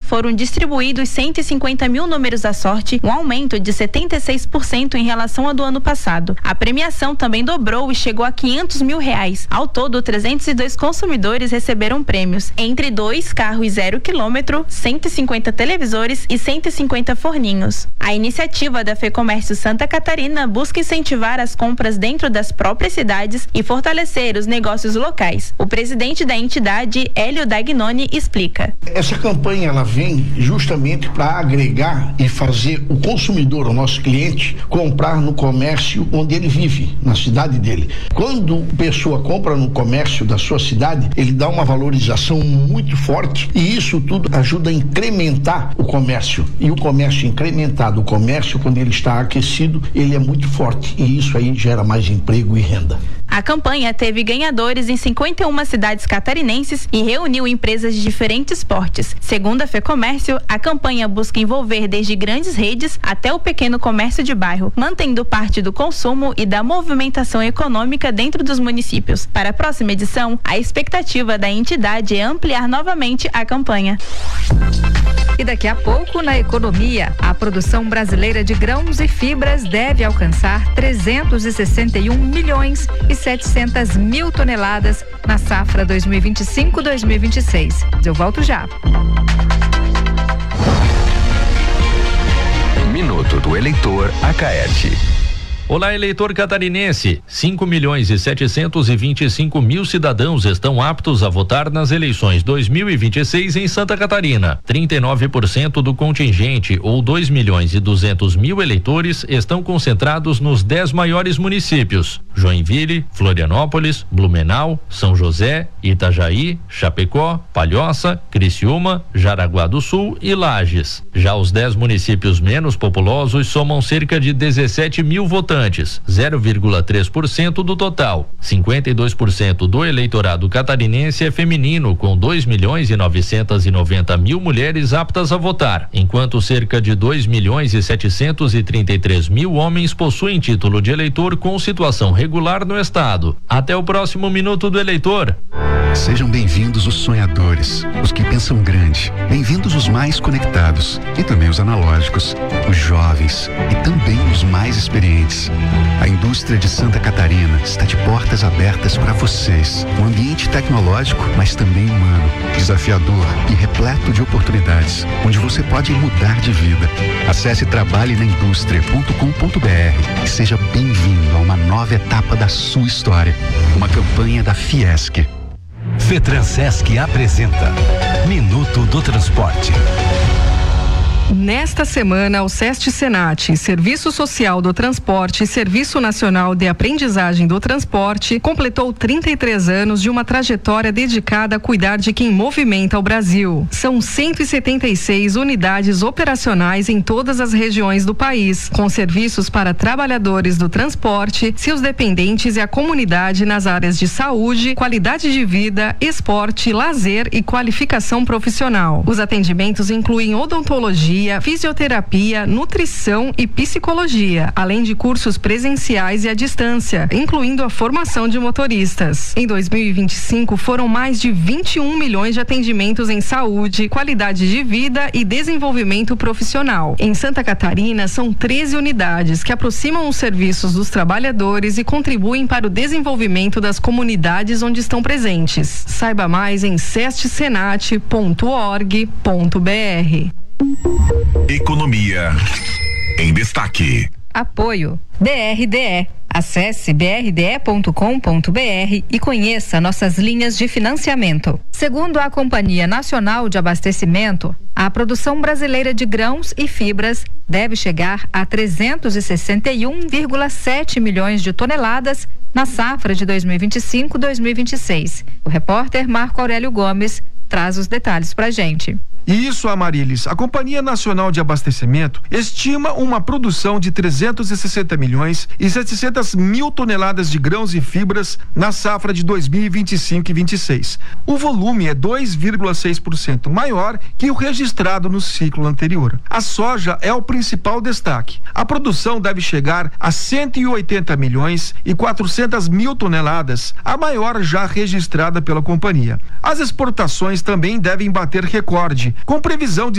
foram distribuídos 150 mil números da sorte, um aumento de 76% em relação ao do ano passado. A premiação também dobrou e chegou a R$500 mil. Ao todo, 302 consumidores receberam prêmios, entre 2 carros 0 km, 150 televisores e 150 forninhos. A iniciativa da FEComércio Santa Catarina busca incentivar as compras dentro das próprias cidades e fortalecer os negócios locais. O presidente da entidade, Hélio Dagnoni, explica. Essa campanha ela vem justamente para agregar e fazer o consumidor, o nosso cliente, comprar no comércio onde ele vive, na cidade dele. Quando a pessoa compra no comércio da sua cidade, ele dá uma valorização muito forte e isso tudo ajuda a incrementar o comércio. E o comércio incrementado, o comércio quando ele está aquecido, ele é muito forte e isso aí gera mais emprego e renda. A campanha teve ganhadores em 51 cidades catarinenses e reuniu empresas de diferentes portes. Segundo a FEComércio, a campanha busca envolver desde grandes redes até o pequeno comércio de bairro, mantendo parte do consumo e da movimentação econômica dentro dos municípios. Para a próxima edição, a expectativa da entidade é ampliar novamente a campanha. E daqui a pouco, na economia, a produção brasileira de grãos e fibras deve alcançar 361 milhões e 700 mil toneladas na safra 2025-2026. Eu volto já. Minuto do Eleitor Acaete. Olá, eleitor catarinense. 5.725.000 cidadãos estão aptos a votar nas eleições 2026 em Santa Catarina. 39% do contingente, ou 2.200.000 eleitores, estão concentrados nos 10 maiores municípios: Joinville, Florianópolis, Blumenau, São José, Itajaí, Chapecó, Palhoça, Criciúma, Jaraguá do Sul e Lages. Já os 10 municípios menos populosos somam cerca de 17 mil votantes, 0,3% do total. 52% do eleitorado catarinense é feminino, com 2.990.000 mulheres aptas a votar, enquanto cerca de 2.733.000 homens possuem título de eleitor com situação regular no estado. Até o próximo Minuto do Eleitor. Sejam bem-vindos os sonhadores, os que pensam grande. Bem-vindos os mais conectados e também os analógicos, os jovens e também os mais experientes. A indústria de Santa Catarina está de portas abertas para vocês. Um ambiente tecnológico, mas também humano, desafiador e repleto de oportunidades, onde você pode mudar de vida. Acesse trabalhenaindustria.com.br e seja bem-vindo a uma nova etapa da sua história. Uma campanha da Fiesc. FETRANSESC apresenta Minuto do Transporte. Nesta semana, o SEST Senat, Serviço Social do Transporte e Serviço Nacional de Aprendizagem do Transporte, completou 33 anos de uma trajetória dedicada a cuidar de quem movimenta o Brasil. São 176 unidades operacionais em todas as regiões do país, com serviços para trabalhadores do transporte, seus dependentes e a comunidade nas áreas de saúde, qualidade de vida, esporte, lazer e qualificação profissional. Os atendimentos incluem odontologia, fisioterapia, nutrição e psicologia, além de cursos presenciais e à distância, incluindo a formação de motoristas. Em 2025, foram mais de 21 milhões de atendimentos em saúde, qualidade de vida e desenvolvimento profissional. Em Santa Catarina, são 13 unidades que aproximam os serviços dos trabalhadores e contribuem para o desenvolvimento das comunidades onde estão presentes. Saiba mais em sestsenat.org.br. Economia em destaque. Apoio BRDE. Acesse brde.com.br e conheça nossas linhas de financiamento. Segundo a Companhia Nacional de Abastecimento, a produção brasileira de grãos e fibras deve chegar a 361,7 milhões de toneladas na safra de 2025-2026. O repórter Marco Aurélio Gomes traz os detalhes pra gente. Isso, Amarilis. A Companhia Nacional de Abastecimento estima uma produção de 360 milhões e 700 mil toneladas de grãos e fibras na safra de 2025 e 26. O volume é 2,6% maior que o registrado no ciclo anterior. A soja é o principal destaque. A produção deve chegar a 180 milhões e 400 mil toneladas, a maior já registrada pela companhia. As exportações também devem bater recorde, com previsão de